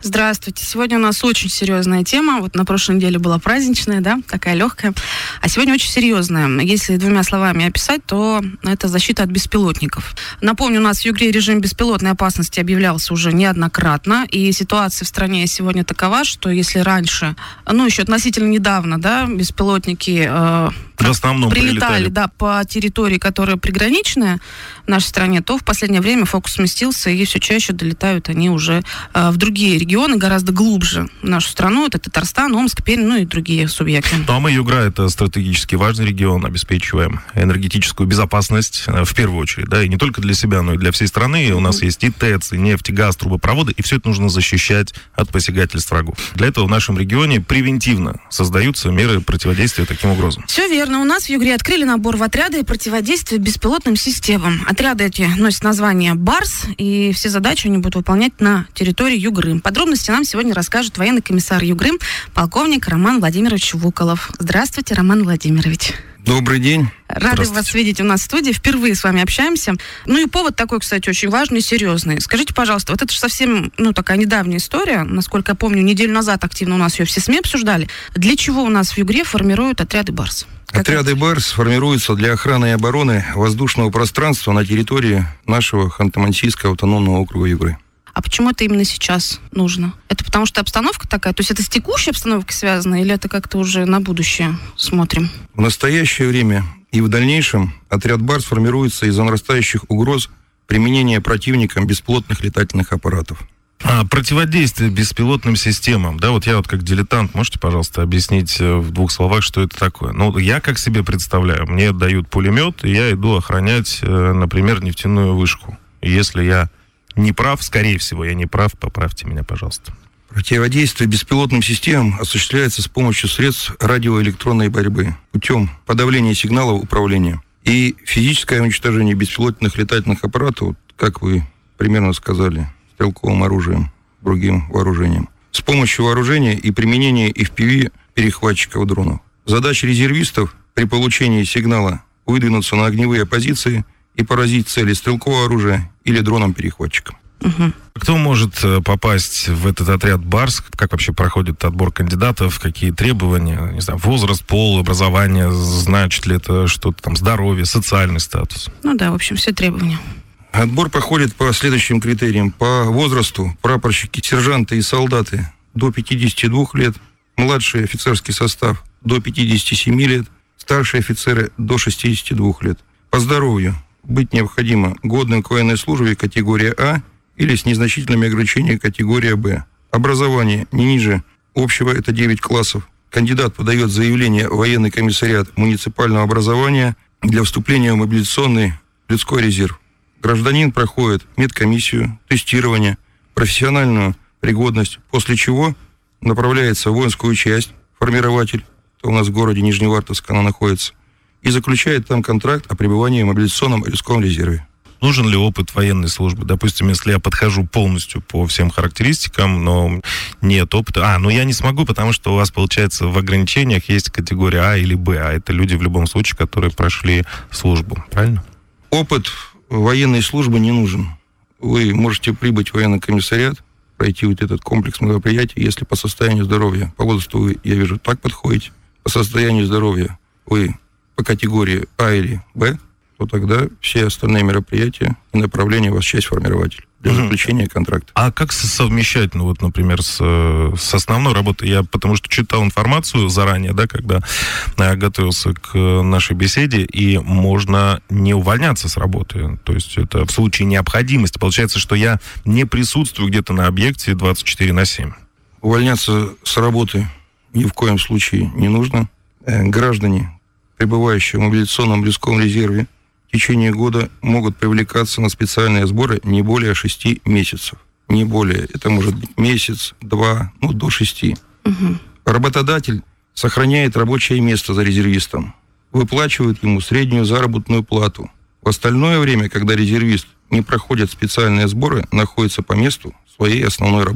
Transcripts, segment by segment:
Здравствуйте. Сегодня у нас очень серьезная тема. Вот на прошлой неделе была праздничная, да, такая легкая. А сегодня очень серьезная. Если двумя словами описать, то это защита от беспилотников. Напомню, у нас в Югре режим беспилотной опасности объявлялся уже неоднократно. И ситуация в стране сегодня такова, что если раньше, еще относительно недавно, да, беспилотники в основном прилетали, да, по территории, которая приграничная в нашей стране, то в последнее время фокус сместился, и все чаще долетают они уже в другие регионы, гораздо глубже в нашу страну. Это Татарстан, Омск, Пермь, и другие субъекты. Ну, а мы, Югра, это стратегически важный регион, обеспечиваем энергетическую безопасность в первую очередь, да, и не только для себя, но и для всей страны. И у нас есть и ТЭЦ, и нефть, и газ, трубопроводы, и все это нужно защищать от посягательств врагов. Для этого в нашем регионе превентивно создаются меры противодействия таким угрозам. Все верно. У нас в Югре открыли набор в отряды противодействия беспилотным системам. Отряды эти носят название «Барс», и все задачи они будут выполнять на территории Югры. Подробности нам сегодня расскажет военный комиссар Югры, полковник Роман Владимирович Вуколов. Здравствуйте, Роман Владимирович. Добрый день. Рады вас видеть у нас в студии. Впервые с вами общаемся. И повод такой, кстати, очень важный и серьезный. Скажите, пожалуйста, вот это же совсем, такая недавняя история. Насколько я помню, неделю назад активно у нас ее все СМИ обсуждали. Для чего у нас в Югре формируют отряды «Барс»? Отряды «Барс» формируются для охраны и обороны воздушного пространства на территории нашего Ханты-Мансийского автономного округа Югры. А почему это именно сейчас нужно? Это потому что обстановка такая? То есть это с текущей обстановкой связано, или это как-то уже на будущее смотрим? В настоящее время и в дальнейшем отряд «Барс» формируется из-за нарастающих угроз применения противником беспилотных летательных аппаратов. Противодействие беспилотным системам, да, вот я как дилетант, можете, пожалуйста, объяснить в двух словах, что это такое? Я как себе представляю, мне дают пулемет, и я иду охранять, например, нефтяную вышку. И если я не прав, скорее всего, я не прав, поправьте меня, пожалуйста. Противодействие беспилотным системам осуществляется с помощью средств радиоэлектронной борьбы, путем подавления сигналов управления и физическое уничтожение беспилотных летательных аппаратов, как вы примерно сказали, стрелковым оружием, другим вооружением, с помощью вооружения и применения FPV-перехватчиков дронов. Задача резервистов при получении сигнала выдвинуться на огневые позиции и поразить цели стрелкового оружия или дроном-перехватчиком. Угу. Кто может попасть в этот отряд «Барс»? Как вообще проходит отбор кандидатов? Какие требования? Не знаю, возраст, пол, образование? Значит ли это что-то там, здоровье, социальный статус? В общем, все требования. Отбор проходит по следующим критериям. По возрасту прапорщики, сержанты и солдаты до 52 лет, младший офицерский состав до 57 лет, старшие офицеры до 62 лет. По здоровью быть необходимо годным к военной службе категория А или с незначительными ограничениями категория Б. Образование не ниже общего, это 9 классов. Кандидат подает заявление в военный комиссариат муниципального образования для вступления в мобилизационный людской резерв. Гражданин проходит медкомиссию, тестирование, профессиональную пригодность, после чего направляется в воинскую часть, формирователь, то у нас в городе Нижневартовск она находится, и заключает там контракт о пребывании в мобилизационном людском резерве. Нужен ли опыт военной службы? Допустим, если я подхожу полностью по всем характеристикам, но нет опыта. Я не смогу, потому что у вас, получается, в ограничениях есть категория А или Б, а это люди в любом случае, которые прошли службу, правильно? Опыт военной службы не нужен. Вы можете прибыть в военный комиссариат, пройти вот этот комплекс мероприятий, если по состоянию здоровья, по возрасту вы, я вижу, так подходите, по состоянию здоровья вы по категории А или Б, то тогда все остальные мероприятия и направления у вас часть формирователь для заключения контракта. А как совмещать, например, с основной работой? Я потому что читал информацию заранее, да, когда готовился к нашей беседе, и можно не увольняться с работы. То есть это в случае необходимости. Получается, что я не присутствую где-то на объекте 24/7. Увольняться с работы ни в коем случае не нужно. Граждане, пребывающие в мобилизационном людском резерве, в течение года могут привлекаться на специальные сборы не более 6 месяцев. Не более. Это может быть месяц, 2, до 6. Угу. Работодатель сохраняет рабочее место за резервистом, выплачивает ему среднюю заработную плату. В остальное время, когда резервист не проходит специальные сборы, находится по месту своей основной работы.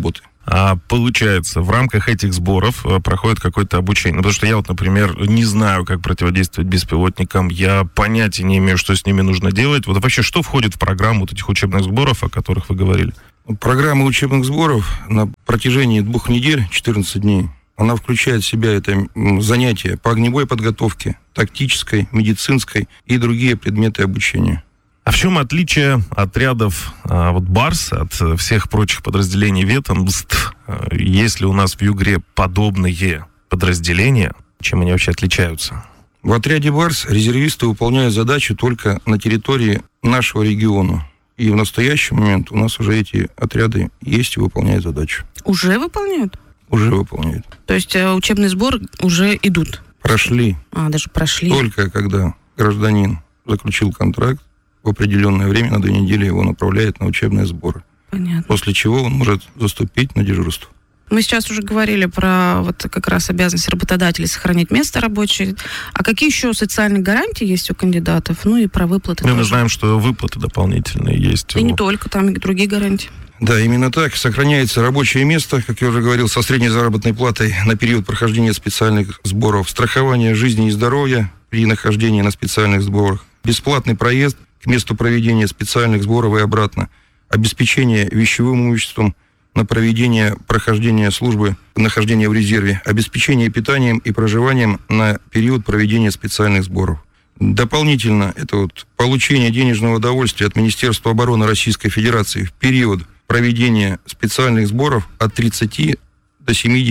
получается, в рамках этих сборов проходит какое-то обучение? Потому что я вот, например, не знаю, как противодействовать беспилотникам, я понятия не имею, что с ними нужно делать. Вот вообще, что входит в программу вот этих учебных сборов, о которых вы говорили? Программа учебных сборов на протяжении 2 недель, 14 дней, она включает в себя это занятия по огневой подготовке, тактической, медицинской и другие предметы обучения. А в чем отличие отрядов вот «Барс» от всех прочих подразделений ведомств? Есть ли у нас в Югре подобные подразделения? Чем они вообще отличаются? В отряде «Барс» резервисты выполняют задачи только на территории нашего региона. И в настоящий момент у нас уже эти отряды есть и выполняют задачи. Уже выполняют? Уже выполняют. То есть учебный сбор уже идут? Прошли. Даже прошли. Только когда гражданин заключил контракт, в определенное время, на 2 недели его направляют на учебные сборы. Понятно. После чего он может заступить на дежурство. Мы сейчас уже говорили про вот как раз обязанность работодателей сохранить место рабочее. А какие еще социальные гарантии есть у кандидатов? Ну и про выплаты. Мы знаем, что выплаты дополнительные есть. И не только, там и другие гарантии. Да, именно так. Сохраняется рабочее место, как я уже говорил, со средней заработной платой на период прохождения специальных сборов, страхование жизни и здоровья при нахождении на специальных сборах, бесплатный проезд к месту проведения специальных сборов и обратно, обеспечение вещевым имуществом на проведение прохождения службы, нахождения в резерве, обеспечение питанием и проживанием на период проведения специальных сборов. Дополнительно, это вот получение денежного удовольствия от Министерства обороны Российской Федерации в период проведения специальных сборов от 30 до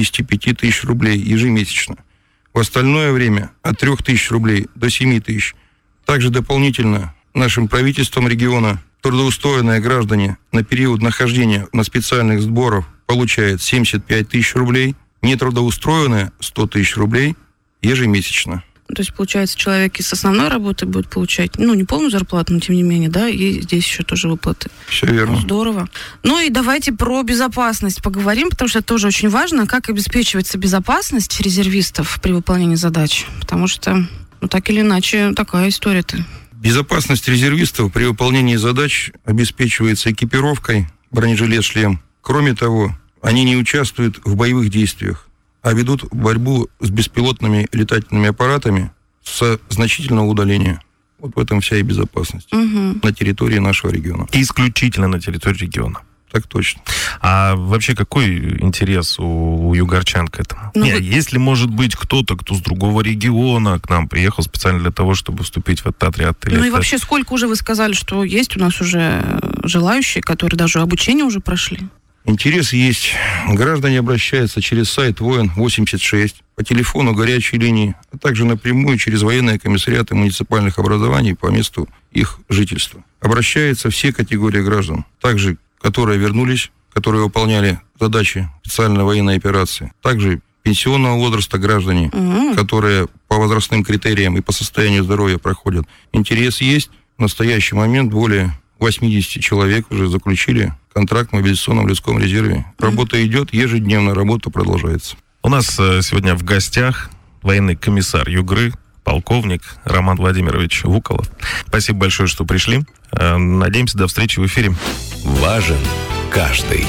75 тысяч рублей ежемесячно. В остальное время от 3 тысяч рублей до 7 тысяч. Также дополнительно нашим правительством региона трудоустроенные граждане на период нахождения на специальных сборах получают 75 тысяч рублей, нетрудоустроенные 100 тысяч рублей ежемесячно. То есть, получается, человек из основной работы будет получать, не полную зарплату, но тем не менее, да, и здесь еще тоже выплаты. Все верно. Здорово. Ну и давайте про безопасность поговорим, потому что это тоже очень важно, как обеспечивается безопасность резервистов при выполнении задач, потому что, так или иначе, такая история-то. Безопасность резервистов при выполнении задач обеспечивается экипировкой, бронежилет, шлем. Кроме того, они не участвуют в боевых действиях, а ведут борьбу с беспилотными летательными аппаратами со значительного удаления. Вот в этом вся и безопасность на территории нашего региона. Исключительно на территории региона. Так точно. А вообще какой интерес у югорчан к этому? Если, может быть, кто-то, кто с другого региона к нам приехал специально для того, чтобы вступить в этот отряд? И вообще, сколько уже вы сказали, что есть у нас уже желающие, которые даже обучение уже прошли? Интерес есть. Граждане обращаются через сайт ВОИН-86, по телефону горячей линии, а также напрямую через военные комиссариаты муниципальных образований по месту их жительства. Обращаются все категории граждан, также которые вернулись, которые выполняли задачи специальной военной операции, также пенсионного возраста граждане, которые по возрастным критериям и по состоянию здоровья проходят. Интерес есть. В настоящий момент более 80 человек уже заключили контракт в мобилизационном людском резерве. Работа идет, ежедневно работа продолжается. У нас сегодня в гостях военный комиссар Югры, полковник Роман Владимирович Вуколов. Спасибо большое, что пришли. Надеемся, до встречи в эфире. Важен каждый.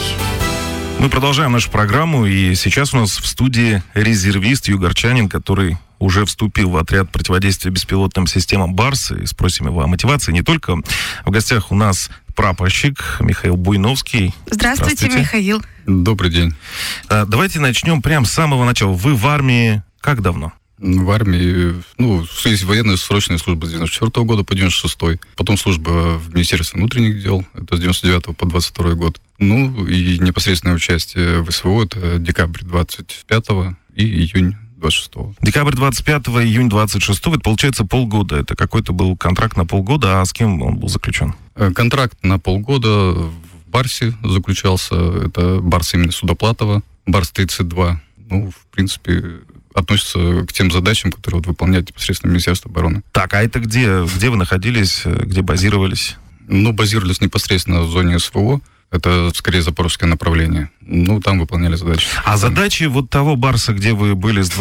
Мы продолжаем нашу программу, и сейчас у нас в студии резервист, югорчанин, который уже вступил в отряд противодействия беспилотным системам «Барс», и спросим его о мотивации. Не только. В гостях у нас прапорщик Михаил Буйновский. Здравствуйте, Михаил. Добрый день. Давайте начнем прямо с самого начала. Вы в армии как давно? В армии, есть военная срочная служба с 94 года по 96. Потом служба в Министерстве внутренних дел, это с 99 по 22 год. И непосредственное участие в СВО, это декабрь 25 и июнь 26. Декабрь 25, июнь 26, это получается полгода. Это какой-то был контракт на полгода, а с кем он был заключен? Контракт на полгода в Барсе заключался. Это Барс имени Судоплатова, Барс-32. В принципе, относится к тем задачам, которые выполняет непосредственно Министерство обороны. Так, а это где вы находились, где базировались? Базировались непосредственно в зоне СВО. Это скорее запорожское направление. Ну, там выполняли задачи. А задачи вот того Барса, где вы были с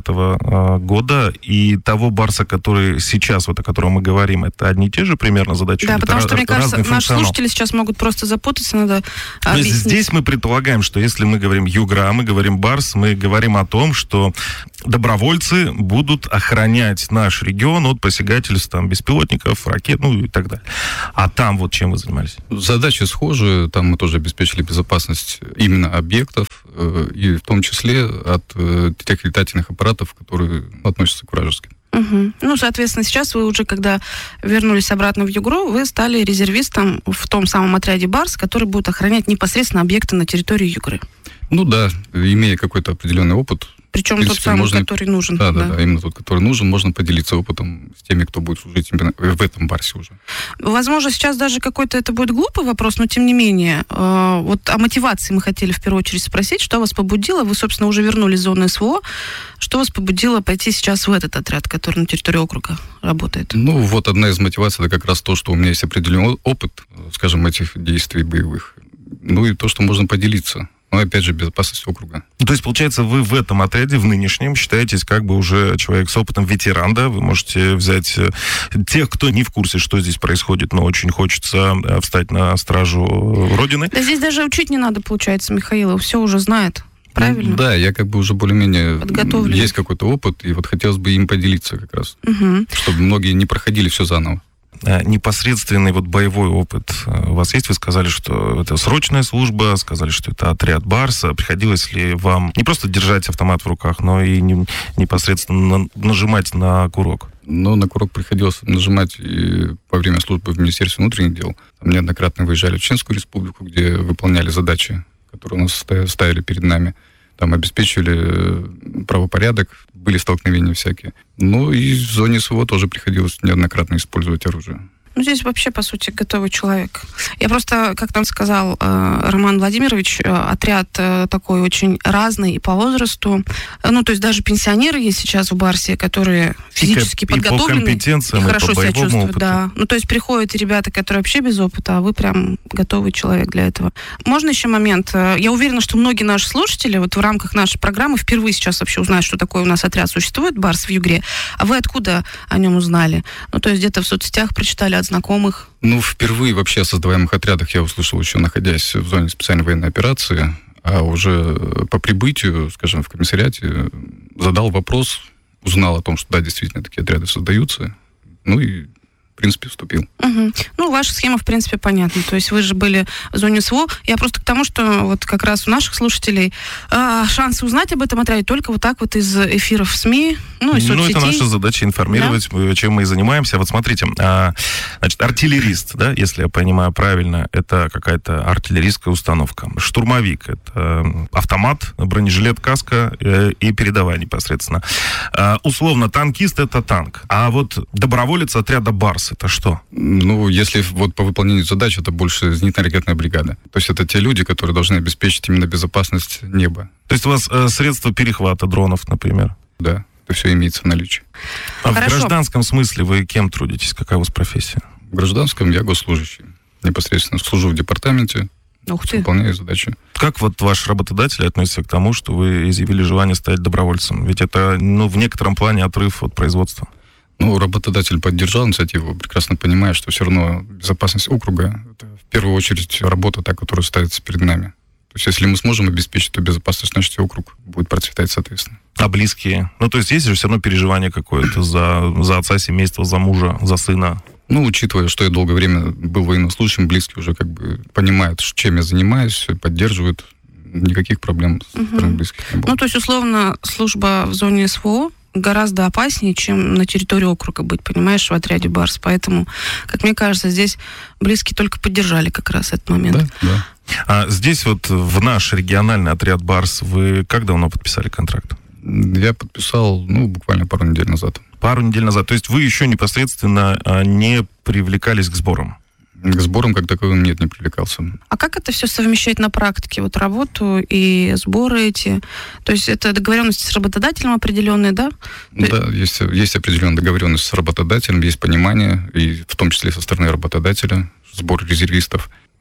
25-го года, и того Барса, который сейчас, вот о котором мы говорим, это одни и те же примерно задачи? Да, Или потому это что, мне кажется, наши функционал? слушатели сейчас могут просто запутаться, надо То есть объяснить. здесь мы предполагаем, что если мы говорим Югра, мы говорим Барс, мы говорим о том, что добровольцы будут охранять наш регион от посягательств там, беспилотников, ракет, ну и так далее. А там вот чем вы занимались? Задачи схожи. Там мы тоже обеспечили безопасность именно объектов, и в том числе от тех летательных аппаратов, которые относятся к вражеским. Угу. Ну, соответственно, сейчас вы уже, когда вернулись обратно в Югру, вы стали резервистом в том самом отряде «Барс», который будет охранять непосредственно объекты на территории Югры. Ну да, имея какой-то определенный опыт. Причем в принципе, тот самый, можно... который нужен. Да, именно тот, который нужен. Можно поделиться опытом с теми, кто будет служить именно в этом Барсе уже. Возможно, сейчас даже какой-то это будет глупый вопрос, но тем не менее, вот о мотивации мы хотели в первую очередь спросить, что вас побудило, вы, собственно, уже вернулись в зону СВО, что вас побудило пойти сейчас в этот отряд, который на территории округа работает? Ну, вот одна из мотиваций, это как раз то, что у меня есть определенный опыт, скажем, этих действий боевых. Ну и то, что можно поделиться. Но, опять же, безопасность округа. То есть, получается, вы в этом отряде, в нынешнем, считаетесь как бы уже человек с опытом, ветеран, да? Вы можете взять тех, кто не в курсе, что здесь происходит, но очень хочется встать на стражу Родины. Да здесь даже учить не надо, получается, Михаил, все уже знает. Правильно? Да, я как бы уже более-менее... Подготовлен. Есть какой-то опыт, и вот хотелось бы им поделиться как раз. Угу. Чтобы многие не проходили все заново. Непосредственный вот боевой опыт у вас есть? Вы сказали, что это срочная служба, сказали, что это отряд Барса. Приходилось ли вам не просто держать автомат в руках, но и непосредственно нажимать на курок? Но на курок приходилось нажимать и во время службы в Министерстве внутренних дел. Там неоднократно выезжали в Чеченскую республику, где выполняли задачи, которые у нас ставили перед нами. Там обеспечивали правопорядок, были столкновения всякие. Ну и в зоне СВО тоже приходилось неоднократно использовать оружие. Ну, здесь вообще, по сути, готовый человек. Я просто, как нам сказал Роман Владимирович, отряд такой очень разный и по возрасту. Ну, то есть даже пенсионеры есть сейчас в Барсе, которые физически подготовлены. И по компетенциям, и хорошо и по себя боевому чувствуют, опыту. да. Ну, то есть приходят ребята, которые вообще без опыта, а вы прям готовый человек для этого. Можно еще момент? Я уверена, что многие наши слушатели вот в рамках нашей программы впервые сейчас вообще узнают, что такое у нас отряд существует, Барс в Югре. А вы откуда о нем узнали? Ну, то есть где-то в соцсетях прочитали от знакомых? Ну, впервые вообще о создаваемых отрядах я услышал еще находясь в зоне специальной военной операции, а уже по прибытию, скажем, в комиссариате задал вопрос, узнал о том, что да, действительно такие отряды создаются, ну и в принципе, вступил. Угу. Ну, ваша схема, в принципе, понятна. То есть вы же были в зоне СВО. Я просто к тому, что вот как раз у наших слушателей шансы узнать об этом отряде только вот так вот из эфиров СМИ, ну, и соцсетей. Ну, это наша задача информировать, да? Чем мы и занимаемся. Вот смотрите, значит, артиллерист, да, если я понимаю правильно, это какая-то артиллерийская установка. Штурмовик — это автомат, бронежилет, каска и передовая непосредственно. Условно, танкист — это танк. А вот доброволец отряда «Барс» — это что? Ну, если вот по выполнению задач, это больше зенитно-ракетная бригада. То есть это те люди, которые должны обеспечить именно безопасность неба. То есть у вас средства перехвата дронов, например? Да, это все имеется в наличии. А Хорошо. в гражданском смысле вы кем трудитесь? Какая у вас профессия? В гражданском я госслужащий. Непосредственно служу в департаменте, Ух ты. выполняю задачи. Как вот ваш работодатель относится к тому, что вы изъявили желание стать добровольцем? Ведь это, ну, в некотором плане отрыв от производства. Ну, работодатель поддержал инициативу, прекрасно понимая, что все равно безопасность округа — это в первую очередь работа та, которая ставится перед нами. То есть если мы сможем обеспечить, то безопасность наш округ будет процветать соответственно. А близкие? Ну, то есть есть же все равно переживание какое-то за отца семейства, за мужа, за сына? Ну, учитывая, что я долгое время был военнослужащим, близкие уже как бы понимают, чем я занимаюсь, поддерживают. Никаких проблем со стороны близких не было. Ну, то есть, условно, служба в зоне СВО гораздо опаснее, чем на территории округа быть, понимаешь, в отряде «Барс». Поэтому, как мне кажется, здесь близкие только поддержали как раз этот момент. Да. А здесь вот в наш региональный отряд «Барс» вы как давно подписали контракт? Я подписал, буквально пару недель назад. Пару недель назад. То есть вы еще непосредственно не привлекались к сборам? К сборам как таковым нет, не привлекался. А как это все совмещать на практике? Вот работу и сборы эти? То есть это договоренности с работодателем определенные, да? Да, есть определенная договоренность с работодателем, есть понимание, и в том числе со стороны работодателя, сбор резервистов.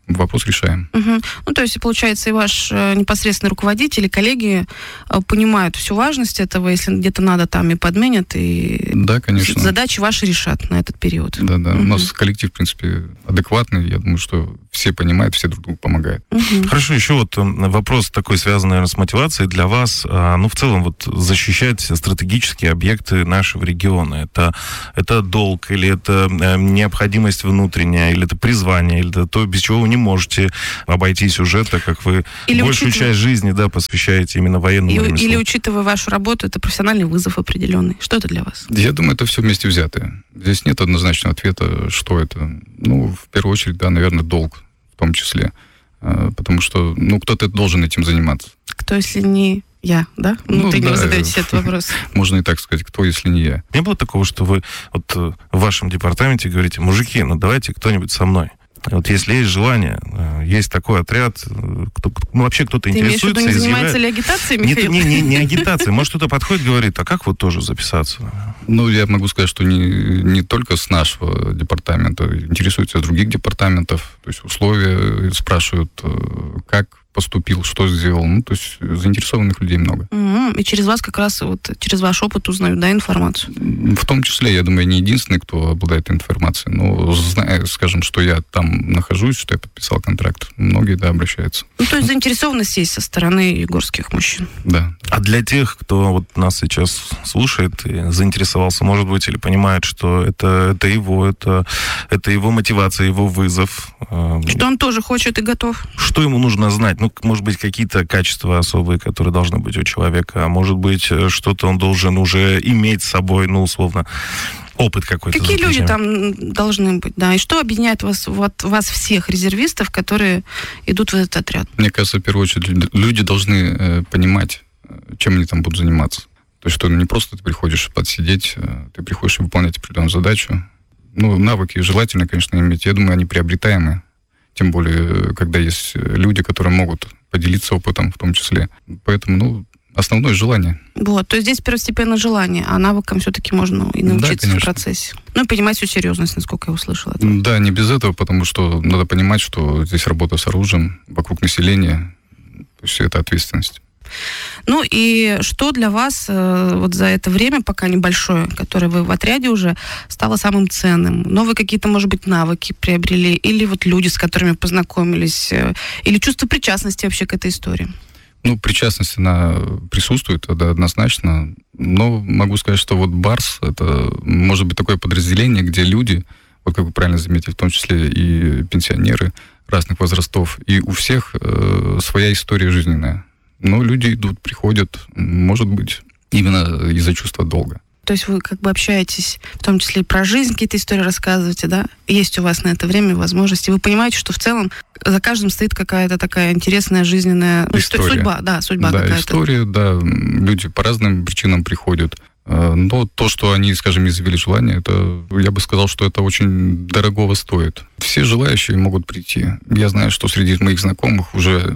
вопрос решаем. Угу. Ну, то есть, получается, и ваш непосредственный руководитель, и коллеги понимают всю важность этого, если где-то надо, там и подменят, и да, конечно. Задачи ваши решат на этот период. Да. У нас коллектив, в принципе, адекватный. Я думаю, что все понимают, все друг другу помогают. Хорошо, еще вот вопрос такой, связанный, наверное, с мотивацией для вас. В целом, вот защищать стратегические объекты нашего региона. Это долг, или это необходимость внутренняя, или это призвание, или это то, без чего вы не можете обойти сюжет, так как вы большую часть жизни, посвящаете именно военному ремеслу. Или, учитывая вашу работу, это профессиональный вызов определенный. Что это для вас? Я думаю, это все вместе взятое. Здесь нет однозначного ответа, что это. В первую очередь, наверное, долг в том числе. Потому что, кто-то должен этим заниматься. Кто, если не я, да? Внутренне вы задаете этот вопрос. Можно и так сказать, кто, если не я. Не было такого, что вы в вашем департаменте говорите: мужики, давайте кто-нибудь со мной. Вот если есть желание, есть такой отряд, вообще кто-то интересуется. Ты имеешь в виду, не занимается ли агитацией, Михаил? Не агитацией. Может, кто-то подходит и говорит: а как вот тоже записаться? Я могу сказать, что не только с нашего департамента, интересуются других департаментов, то есть условия спрашивают, как поступил, что сделал. То есть заинтересованных людей много. И через вас как раз, через ваш опыт узнают, информацию? В том числе, я думаю, не единственный, кто обладает информацией, но зная, скажем, что я там нахожусь, что я подписал контракт, многие, обращаются. То есть заинтересованность есть со стороны югорских мужчин? Да. А для тех, кто нас сейчас слушает и заинтересовался, может быть, или понимает, что это его мотивация, его вызов. Что он тоже хочет и готов. Что ему нужно знать? Может быть, какие-то качества особые, которые должны быть у человека, а может быть, что-то он должен уже иметь с собой, условно, опыт какой-то. Какие люди там должны быть, и что объединяет вас всех резервистов, которые идут в этот отряд? Мне кажется, в первую очередь, люди должны понимать, чем они там будут заниматься. То есть, что не просто ты приходишь подсидеть, ты приходишь выполнять определенную задачу. Навыки желательно, конечно, иметь. Я думаю, они приобретаемые. Тем более, когда есть люди, которые могут поделиться опытом в том числе. Поэтому, основное желание. То есть здесь первостепенно желание, а навыкам все-таки можно и научиться в процессе. И понимать всю серьезность, насколько я услышала. Да, не без этого, потому что надо понимать, что здесь работа с оружием, вокруг населения, то есть это ответственность. И что для вас за это время, пока небольшое, которое вы в отряде уже, стало самым ценным? Новые какие-то, может быть, навыки приобрели? Или люди, с которыми познакомились? Или чувство причастности вообще к этой истории? Причастность, она присутствует, это однозначно. Но могу сказать, что БАРС, это может быть такое подразделение, где люди, как вы правильно заметили, в том числе и пенсионеры разных возрастов, и у всех своя история жизненная. Но люди идут, приходят, может быть, именно из-за чувства долга. То есть вы общаетесь, в том числе и про жизнь, какие-то истории рассказываете, да? Есть у вас на это время возможности. Вы понимаете, что в целом за каждым стоит какая-то такая интересная жизненная история. Судьба какая-то. История, люди по разным причинам приходят. Но то, что они, скажем, изъявили желание, это, я бы сказал, что это очень дорогого стоит. Все желающие могут прийти. Я знаю, что среди моих знакомых уже,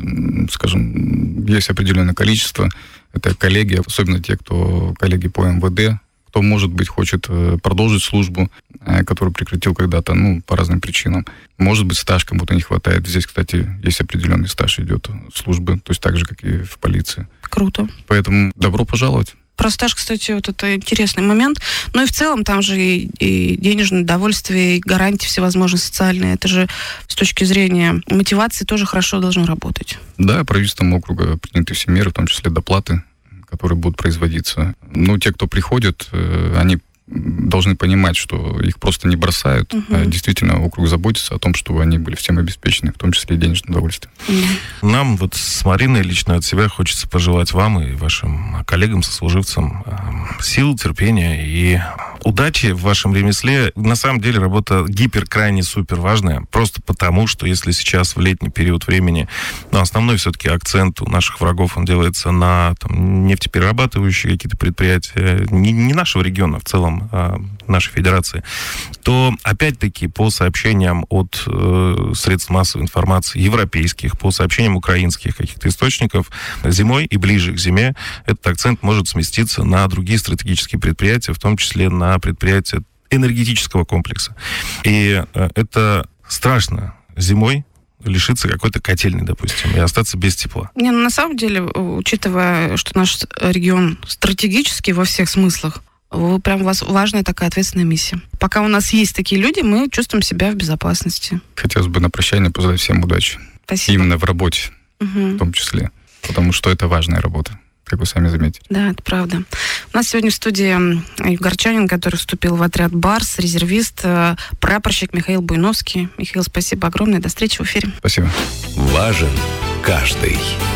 скажем, есть определенное количество. Это коллеги, особенно те, кто коллеги по МВД, кто, может быть, хочет продолжить службу, который прекратил когда-то, по разным причинам. Может быть, стаж кому-то не хватает. Здесь, кстати, есть определенный стаж идет службы, то есть так же, как и в полиции. Круто. Поэтому добро пожаловать. Про стаж, кстати, это интересный момент. И в целом там же и денежное довольствие, и гарантии всевозможные социальные. Это же с точки зрения мотивации тоже хорошо должно работать. Да, правительством округа приняты все меры, в том числе доплаты, которые будут производиться. Те, кто приходит, они должны понимать, что их просто не бросают, а действительно округ заботится о том, чтобы они были всем обеспечены, в том числе и денежное удовольствие. Нам с Мариной лично от себя хочется пожелать вам и вашим коллегам, сослуживцам сил, терпения и удачи в вашем ремесле. На самом деле работа крайне супер важная, просто потому, что если сейчас в летний период времени, основной все-таки акцент у наших врагов, он делается на нефтеперерабатывающие какие-то предприятия, не нашего региона, в целом нашей федерации, то, опять-таки, по сообщениям от средств массовой информации европейских, по сообщениям украинских каких-то источников, зимой и ближе к зиме этот акцент может сместиться на другие стратегические предприятия, в том числе на предприятия энергетического комплекса. И это страшно зимой лишиться какой-то котельной, допустим, и остаться без тепла. Не, ну, на самом деле, учитывая, что наш регион стратегический во всех смыслах, прям у вас важная такая ответственная миссия. Пока у нас есть такие люди, мы чувствуем себя в безопасности. Хотелось бы на прощание пожелать всем удачи. Спасибо. Именно в работе, в том числе. Потому что это важная работа, как вы сами заметили. Да, это правда. У нас сегодня в студии югорчанин, который вступил в отряд «Барс», резервист, прапорщик Михаил Буйновский. Михаил, спасибо огромное. До встречи в эфире. Спасибо. Важен каждый.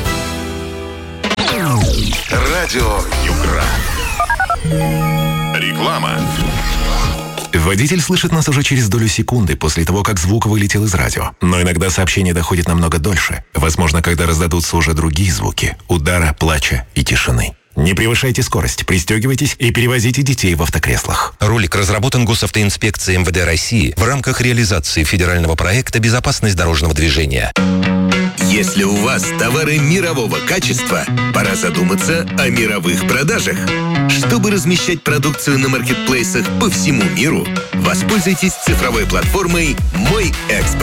Радио Югра. Реклама. Водитель слышит нас уже через долю секунды после того, как звук вылетел из радио. Но иногда сообщение доходит намного дольше. Возможно, когда раздадутся уже другие звуки – удара, плача и тишины. Не превышайте скорость, пристегивайтесь и перевозите детей в автокреслах. Ролик разработан Госавтоинспекцией МВД России в рамках реализации федерального проекта «Безопасность дорожного движения». Если у вас товары мирового качества, пора задуматься о мировых продажах. Чтобы размещать продукцию на маркетплейсах по всему миру, воспользуйтесь цифровой платформой «Мой Экспорт».